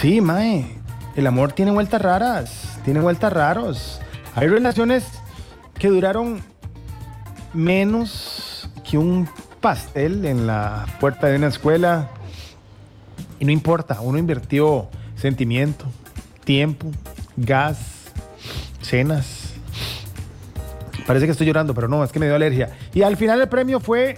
Sí, mae. El amor tiene vueltas raras. Tiene vueltas raros. Hay relaciones que duraron menos que un pastel en la puerta de una escuela. Y no importa, uno invirtió sentimiento, tiempo, gas, cenas. Parece que estoy llorando, pero no, es que me dio alergia. Y al final el premio fue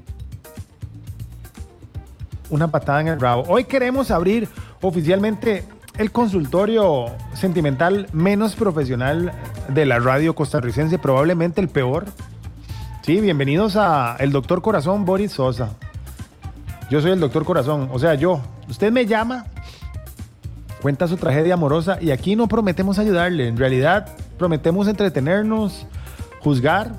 una patada en el rabo. Hoy queremos abrir oficialmente el consultorio sentimental menos profesional de la radio costarricense, probablemente el peor. Sí, bienvenidos a el Doctor Corazón Boris Sosa. Yo soy el Doctor Corazón, o sea, yo. Usted me llama, cuenta su tragedia amorosa y aquí no prometemos ayudarle. En realidad, prometemos entretenernos, juzgar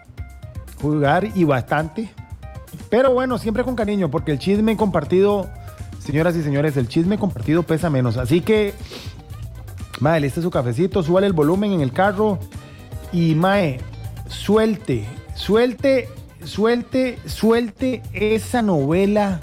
y bastante. Pero bueno, siempre con cariño, porque el chisme compartido, señoras y señores, el chisme compartido pesa menos. Así que, mae, liste su cafecito, súbale el volumen en el carro y, mae, suelte esa novela.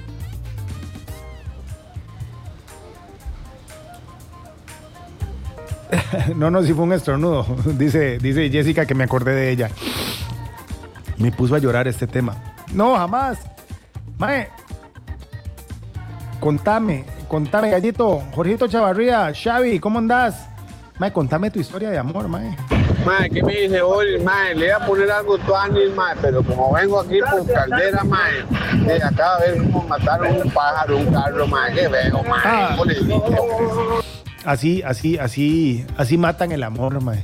No, si fue un estornudo. Dice Jessica que me acordé de ella. Me puso a llorar este tema. No, jamás. Mae, contame, gallito. Jorgito Chavarría, Xavi, ¿cómo andás? Mae, contame tu historia de amor, mae. Mae, ¿qué me dice hoy? Mae, le voy a poner algo tuanis, mae, pero como vengo aquí por Caldera, mae, acá de ver cómo mataron un pájaro, un carro, mae, que veo, mae. Así matan el amor, mae.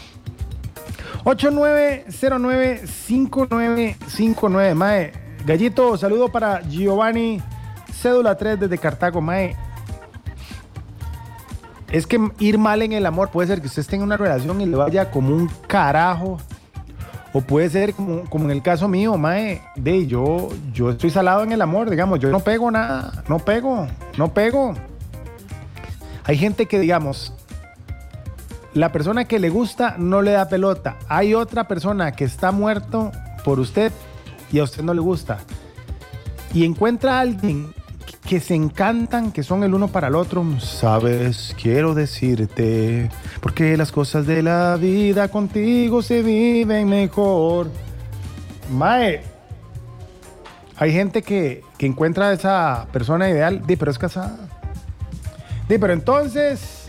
8909-5959, mae. Gallito, saludo para Giovanni, cédula 3 desde Cartago, mae. Es que ir mal en el amor puede ser que usted esté en una relación y le vaya como un carajo. O puede ser como en el caso mío, mae. Yo estoy salado en el amor, digamos. Yo no pego nada. No pego. Hay gente que, digamos, la persona que le gusta no le da pelota. Hay otra persona que está muerto por usted y a usted no le gusta. Y encuentra a alguien que se encantan, que son el uno para el otro. Sabes, quiero decirte, porque las cosas de la vida contigo se viven mejor. Mae, hay gente que encuentra a esa persona ideal, pero es casada. Pero entonces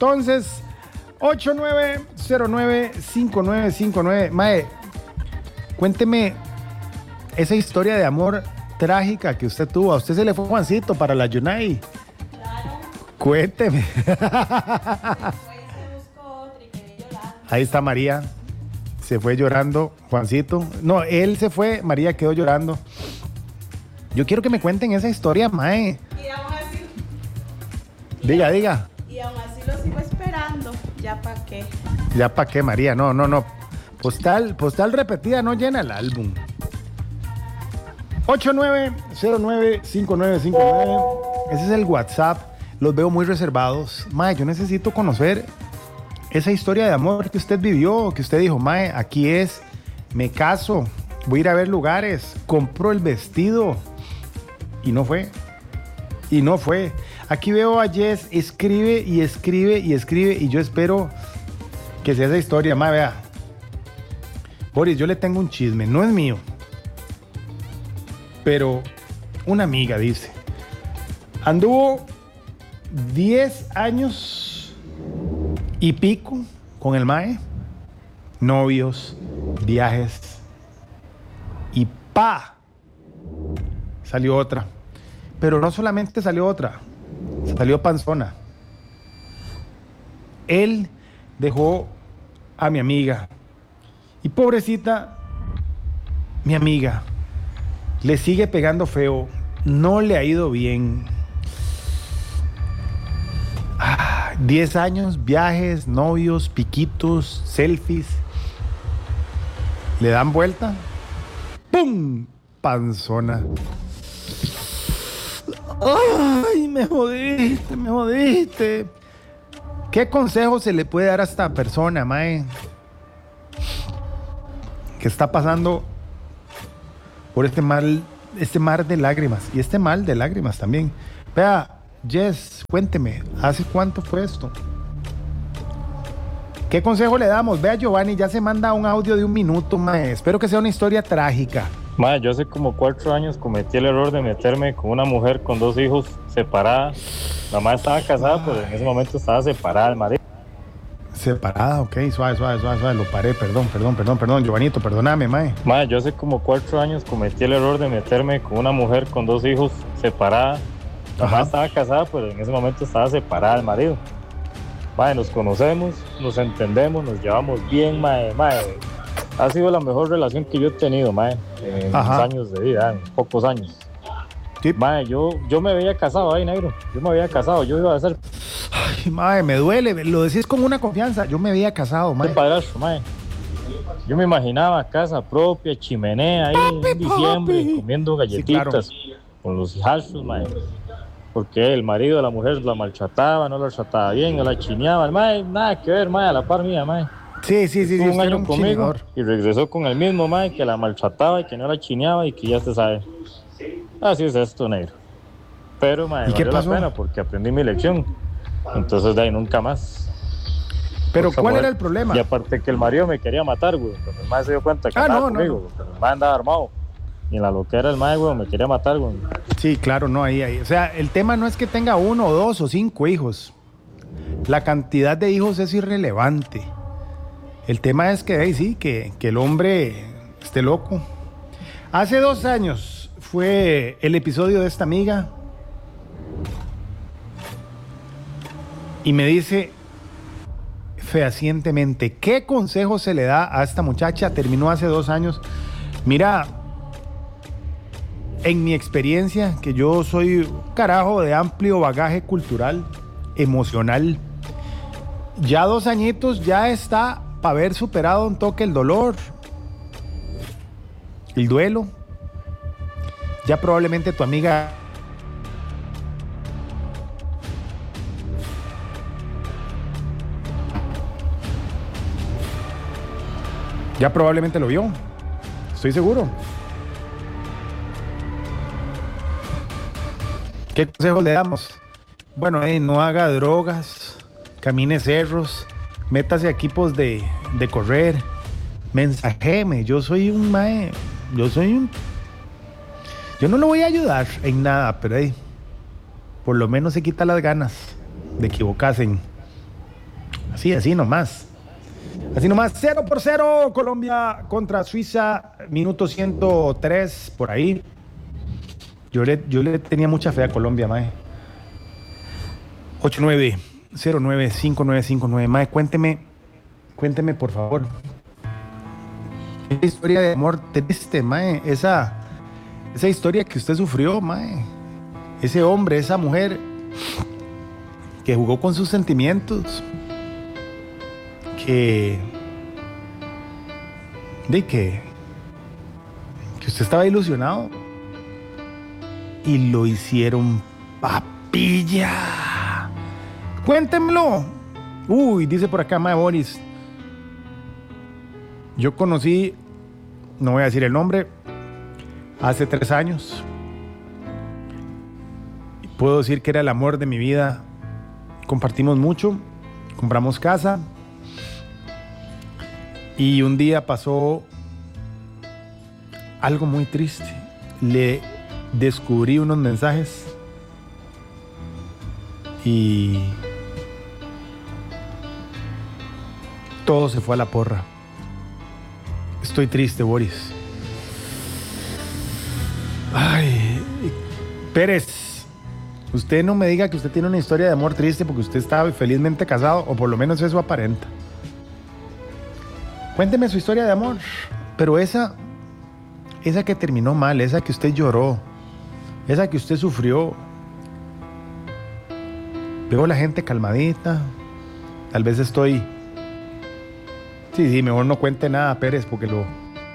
8909-5959. Mae, cuénteme esa historia de amor trágica que usted tuvo. A usted se le fue Juancito para la Yunay. Claro. Cuénteme. Ahí Ahí está María. Se fue llorando Juancito. No, él se fue, María quedó llorando. Yo quiero que me cuenten esa historia, mae. Y aún así. Diga. Y aún así lo sigo esperando. ¿Ya para qué? Ya para qué, María. No. Postal repetida no llena el álbum. 8909-5959. Ese es el WhatsApp. Los veo muy reservados. Mae, yo necesito conocer esa historia de amor que usted vivió, que usted dijo, mae, aquí es, me caso, voy a ir a ver lugares, compro el vestido. Y no fue. Aquí veo a Jess, escribe y yo espero que sea esa historia. Mae, vea. Boris, yo le tengo un chisme, no es mío. Pero una amiga dice, anduvo 10 años y pico con el mae, novios, viajes, y salió otra. Pero no solamente salió otra, salió panzona. Él dejó a mi amiga y pobrecita, mi amiga le sigue pegando feo, no le ha ido bien. 10 años, viajes, novios, piquitos, selfies. Le dan vuelta. ¡Pum! Panzona. ¡Ay, me jodiste! ¿Qué consejo se le puede dar a esta persona, mae? Que está pasando por este mar de lágrimas. Y este mal de lágrimas también. Vea, Jess, cuénteme, ¿hace cuánto fue esto? ¿Qué consejo le damos? Vea, Giovanni, ya se manda un audio de 1 minuto, mae. Espero que sea una historia trágica. Mae, yo hace como 4 años cometí el error de meterme con una mujer con 2 hijos separada. La madre estaba casada, pero en ese momento estaba separada del marido. Separada, ok, suave, lo paré, perdón, Giovanito, perdóname, mae. Mae, yo hace como 4 años cometí el error de meterme con una mujer con 2 hijos separada. La madre estaba casada, pero en ese momento estaba separada del marido. Mae, nos conocemos, nos entendemos, nos llevamos bien, mae. Ha sido la mejor relación que yo he tenido, mae, en mis años de vida, en pocos años. ¿Sí? Mae, yo me veía casado ahí, negro. Yo me había casado, yo iba a ser... Ay, mae, me duele, lo decís con una confianza. Yo me había casado, mae. Padrastro, mae. Yo me imaginaba casa propia, chimenea ahí en diciembre, comiendo galletitas, sí, claro, con los hijastros, mae. Porque el marido de la mujer la maltrataba, no la trataba bien, no la chineaba. Mae, nada que ver, mae, a la par mía, mae. Sí. Estuvo un año conmigo y regresó con el mismo mae que la maltrataba y que no la chineaba y que ya se sabe. Así es esto, negro. Pero, mae, valió la pena porque aprendí mi lección. Entonces, de ahí nunca más. Pero, ¿cuál era el problema? Y aparte que el marido me quería matar, güey. Cuando el mae se dio cuenta que andaba conmigo, porque el mae andaba armado. Y en la loquera el mae, güey, me quería matar, güey. Sí, claro, no, ahí. O sea, el tema no es que tenga 1 o 2 o 5 hijos. La cantidad de hijos es irrelevante. El tema es que, sí, que el hombre esté loco. Hace 2 años fue el episodio de esta amiga. Y me dice fehacientemente, ¿qué consejo se le da a esta muchacha? Terminó hace 2 años. Mira, en mi experiencia, que yo soy un carajo de amplio bagaje cultural, emocional, ya 2 añitos ya está para haber superado un toque el dolor, el duelo. Ya probablemente tu amiga ya probablemente lo vio, estoy seguro. ¿Qué consejos le damos? Bueno, no haga drogas, camine cerros, métase a equipos de correr, mensajeme. Yo soy un mae, yo no lo voy a ayudar en nada, pero por lo menos se quita las ganas de equivocarse. Así nomás. Así nomás, 0-0, Colombia contra Suiza, minuto 103, por ahí. Yo le tenía mucha fe a Colombia, mae. 89095959, mae, cuénteme, por favor. Esa historia de amor triste, mae, esa historia que usted sufrió, mae. Ese hombre, esa mujer que jugó con sus sentimientos. Que usted estaba ilusionado y lo hicieron papilla. Cuéntemelo. Dice por acá mae Boris, yo conocí, no voy a decir el nombre, hace 3 años. Puedo decir que era el amor de mi vida. Compartimos mucho, compramos casa. Y un día pasó algo muy triste. Le descubrí unos mensajes y todo se fue a la porra. Estoy triste, Boris. Ay, Pérez, usted no me diga que usted tiene una historia de amor triste porque usted está felizmente casado, o por lo menos eso aparenta. Cuénteme su historia de amor, pero esa que terminó mal, esa que usted lloró, esa que usted sufrió. Veo la gente calmadita, tal vez estoy... Sí, mejor no cuente nada, Pérez, porque lo...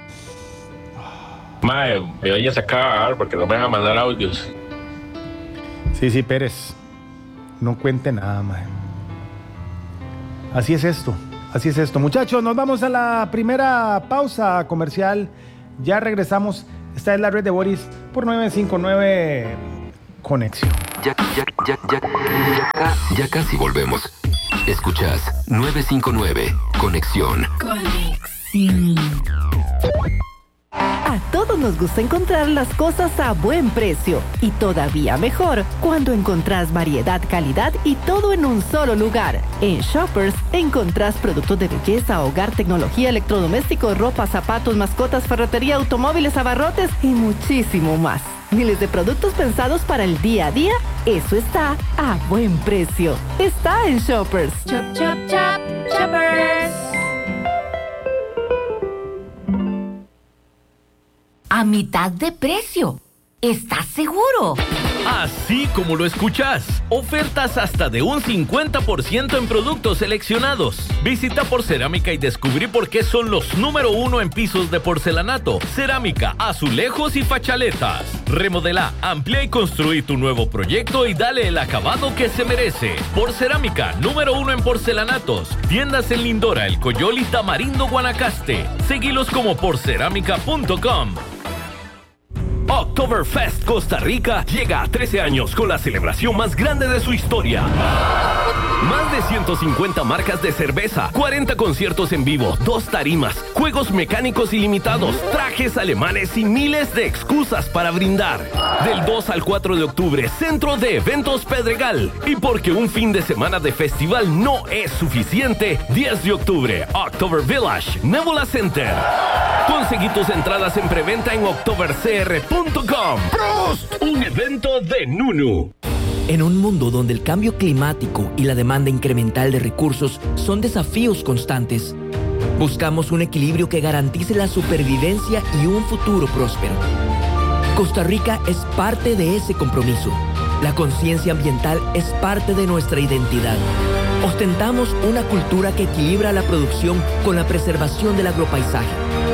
Mae, me voy a sacar porque no me van a mandar audios. Sí, Pérez, no cuente nada, mae. Así es esto. Muchachos, nos vamos a la primera pausa comercial. Ya regresamos. Esta es la red de Boris por 959 Conexión. Ya casi volvemos. Escuchas 959 Conexión. A todos nos gusta encontrar las cosas a buen precio. Y todavía mejor, cuando encontrás variedad, calidad y todo en un solo lugar. En Shoppers encontrás productos de belleza, hogar, tecnología, electrodomésticos, ropa, zapatos, mascotas, ferretería, automóviles, abarrotes y muchísimo más. Miles de productos pensados para el día a día. Eso está a buen precio. Está en Shoppers. Chop, chop, chop, Shoppers. A mitad de precio. ¿Estás seguro? Así como lo escuchás. Ofertas hasta de un 50% en productos seleccionados. Visita Porcerámica y descubrí por qué son los número 1 en pisos de porcelanato, cerámica, azulejos y fachaletas. Remodela, amplía y construí tu nuevo proyecto y dale el acabado que se merece. Porcerámica, número 1 en porcelanatos. Tiendas en Lindora, El Coyol y Tamarindo, Guanacaste. Seguilos como porcerámica.com. Oktoberfest Costa Rica llega a 13 años con la celebración más grande de su historia. Más de 150 marcas de cerveza, 40 conciertos en vivo, 2 tarimas, juegos mecánicos ilimitados, trajes alemanes y miles de excusas para brindar. Del 2 al 4 de octubre, Centro de Eventos Pedregal. Y porque un fin de semana de festival no es suficiente, 10 de octubre, October Village, Nebula Center. Conseguí tus entradas en preventa en octobercr.com. ¡Prost! Un evento de Nunu. En un mundo donde el cambio climático y la demanda incremental de recursos son desafíos constantes, buscamos un equilibrio que garantice la supervivencia y un futuro próspero. Costa Rica es parte de ese compromiso. La conciencia ambiental es parte de nuestra identidad. Ostentamos una cultura que equilibra la producción con la preservación del agropaisaje.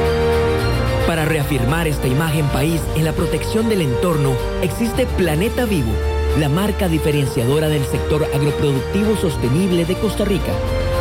Para reafirmar esta imagen país en la protección del entorno, existe Planeta Vivo, la marca diferenciadora del sector agroproductivo sostenible de Costa Rica.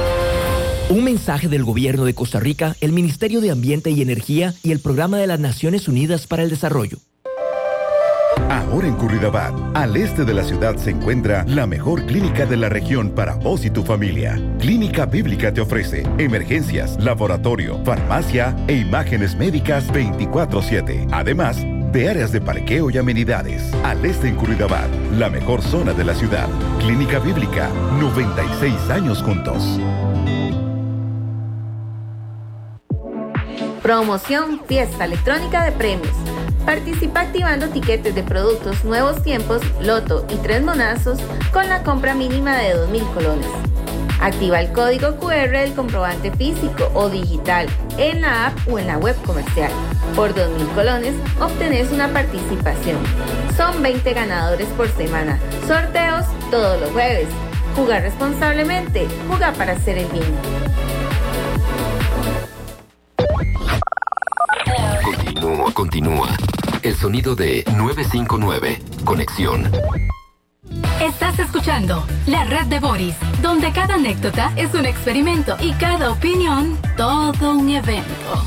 Un mensaje del Gobierno de Costa Rica, el Ministerio de Ambiente y Energía y el Programa de las Naciones Unidas para el Desarrollo. Ahora en Curridabat, al este de la ciudad, se encuentra la mejor clínica de la región para vos y tu familia. Clínica Bíblica te ofrece emergencias, laboratorio, farmacia e imágenes médicas 24/7. Además de áreas de parqueo y amenidades. Al este en Curridabat, la mejor zona de la ciudad. Clínica Bíblica, 96 años juntos. Promoción Fiesta Electrónica de Premios. Participa activando tiquetes de productos Nuevos Tiempos, Loto y 3 monazos con la compra mínima de 2,000 colones. Activa el código QR del comprobante físico o digital en la app o en la web comercial. Por 2,000 colones obtenés una participación. Son 20 ganadores por semana. Sorteos todos los jueves. Jugar responsablemente. Juega para hacer el bien. Continúa. El sonido de 959. Conexión. Estás escuchando La Red de Boris, donde cada anécdota es un experimento y cada opinión todo un evento.